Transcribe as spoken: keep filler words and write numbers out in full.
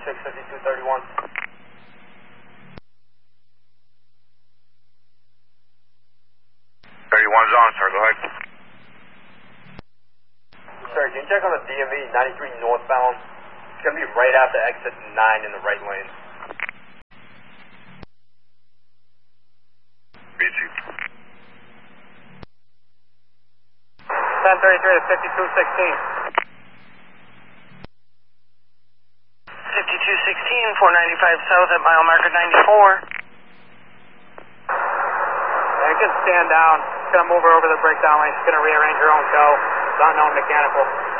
six fifty-two thirty-one. thirty-one's on, sir. Go ahead. Sir, can you check on the D M V ninety-three northbound? It's going to be right after exit nine in the right lane. B two. ten thirty-three to fifty-two sixteen. fifty-two sixteen, four ninety-five south at mile marker ninety-four. Yeah, you can stand down. It's going to move her over the breakdown lane. It's going to rearrange her own tow. It's unknown mechanical.